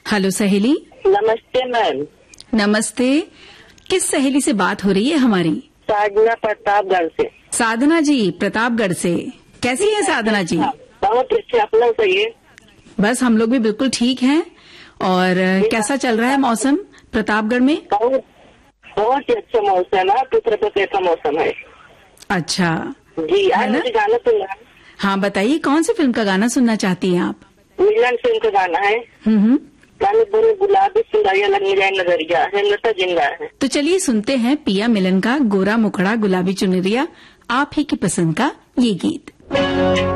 Hello सहेली। नमस्ते ma'am. नमस्ते। किस सहेली से बात हो रही है हमारी? साधना प्रतापगढ़ से। साधना जी प्रतापगढ़ से। कैसी है साधना जी? बहुत अच्छे, अपना सही। बस हम लोग भी बिल्कुल ठीक हैं। और कैसा चल रहा है मौसम प्रतापगढ़ में? बहुत ही अच्छा मौसम है, पितर का मौसम है। अच्छा जी, आज मुझे गाना सुनना है। हाँ बताइए, कौन सी फिल्म का गाना सुनना चाहती हैं आप? मिलन फिल्म का गाना है। गाने बोले गुलाबी सुंदरिया लगने जाए नजरिया है, लता जिंदा है। तो चलिए सुनते हैं पिया मिलन का गोरा मुखड़ा गुलाबी चुनरिया, आप ही की पसंद का ये गीत।